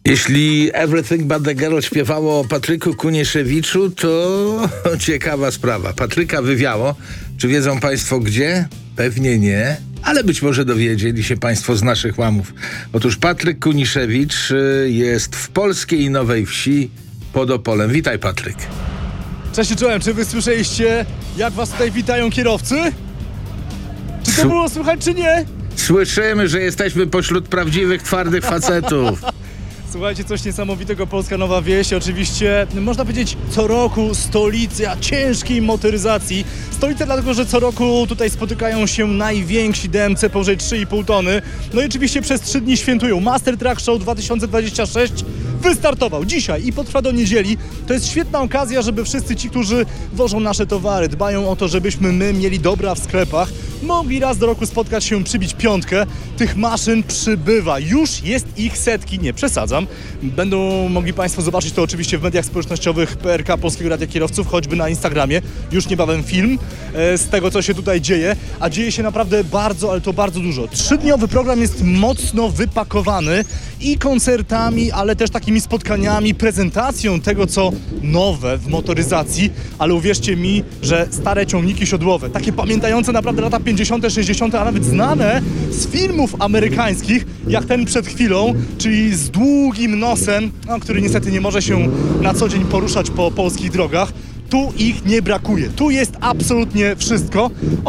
Jeśli Everything But The Girl śpiewało o Patryku Kuniszewiczu, to ciekawa sprawa. Patryka wywiało. Czy wiedzą państwo gdzie? Pewnie nie, ale być może dowiedzieli się państwo z naszych łamów. Otóż Patryk Kuniszewicz jest w polskiej Nowej Wsi pod Opolem. Witaj, Patryk. Cześć, czołem. Czy wy słyszeliście, jak was tutaj witają kierowcy? Czy to było słychać, czy nie? Słyszymy, że jesteśmy pośród prawdziwych, twardych facetów. Słuchajcie, coś niesamowitego, Polska Nowa Wieś. Oczywiście, można powiedzieć, co roku stolica ciężkiej motoryzacji. Stolica dlatego, że co roku tutaj spotykają się najwięksi DMC powyżej 3,5 tony. No i oczywiście przez 3 dni świętują. Master Truck Show 2026 wystartował dzisiaj i potrwa do niedzieli. To jest świetna okazja, żeby wszyscy ci, którzy wożą nasze towary, dbają o to, żebyśmy my mieli dobra w sklepach, mogli raz do roku spotkać się, przybić piątkę. Tych maszyn przybywa. Już jest ich setki, nie przesadzam. Będą mogli państwo zobaczyć to oczywiście w mediach społecznościowych PRK Polskiego Radia Kierowców, choćby na Instagramie. Już niebawem film z tego, co się tutaj dzieje. A dzieje się naprawdę bardzo, ale to bardzo dużo. 3-dniowy program jest mocno wypakowany i koncertami, ale też takimi spotkaniami, prezentacją tego, co nowe w motoryzacji. Ale uwierzcie mi, że stare ciągniki siodłowe, takie pamiętające naprawdę lata 50., 60., a nawet znane z filmów amerykańskich, jak ten przed chwilą, czyli z długim nosem, który niestety nie może się na co dzień poruszać po polskich drogach. Tu ich nie brakuje. Tu jest absolutnie wszystko.